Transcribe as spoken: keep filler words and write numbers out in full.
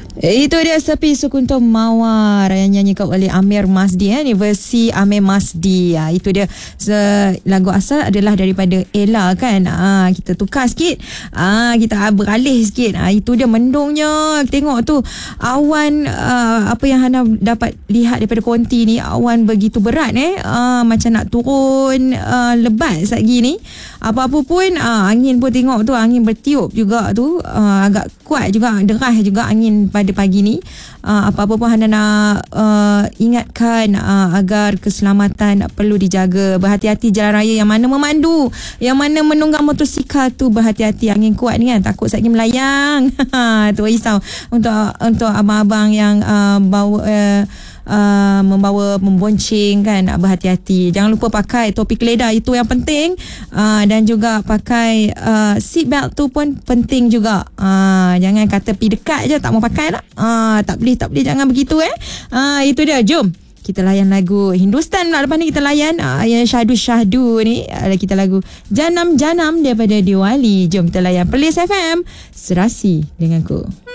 Itu dia Sepi Sukunto Mawar yang nyanyikan oleh Amir Masdi, eh, ni versi Amir Masdi. Ha, itu dia se- lagu asal adalah daripada Ella kan. Ha, kita tukar sikit. Ha, kita beralih sikit. Ha, itu dia mendungnya. Tengok tu awan, uh, apa yang Hana dapat lihat daripada konti ni, awan begitu berat eh. Ha, macam nak turun uh, lebat satgi ni. Apa-apa pun uh, angin pun tengok tu, angin bertiup juga tu, uh, agak kuat juga, deras juga angin pada pagi ni. Uh, apa-apa pun Hana nak uh, ingatkan uh, agar keselamatan perlu dijaga. Berhati-hati jalan raya, yang mana memandu, yang mana menunggang motosikal tu berhati-hati, angin kuat ni kan, takut satgi melayang. Tu risau untuk untuk abang-abang yang uh, bawa uh, Uh, membawa membonceng kan, berhati-hati. Jangan lupa pakai topi keledar, itu yang penting. Uh, dan juga pakai uh, seat belt tu pun penting juga. Uh, jangan kata pergi dekat je tak mau pakai lah. Uh, tak boleh, tak boleh, jangan begitu eh. Uh, itu dia. Jom kita layan lagu Hindustan pula. Lepas ni kita layan uh, yang Syahdu Syahdu ni, ada uh, kita lagu Janam Janam daripada Diwali. Jom kita layan Perlis F M, Serasi denganku.